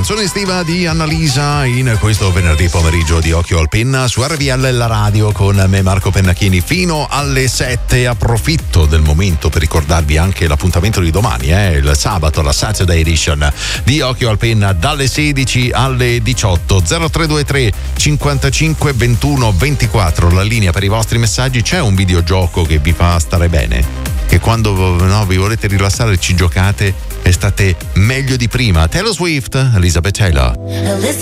Canzone estiva di Annalisa in questo venerdì pomeriggio di Occhio al Penna su RVL la radio con me Marco Pennacchini fino alle 7. Approfitto del momento per ricordarvi anche l'appuntamento di domani, il sabato, la Saturday Edition di Occhio al Penna dalle 16 alle 18. 0323 55 21 24 la linea per i vostri messaggi. C'è un videogioco che vi fa stare bene, che quando vi volete rilassare ci giocate e state meglio di prima? Taylor Swift, Elizabeth Taylor.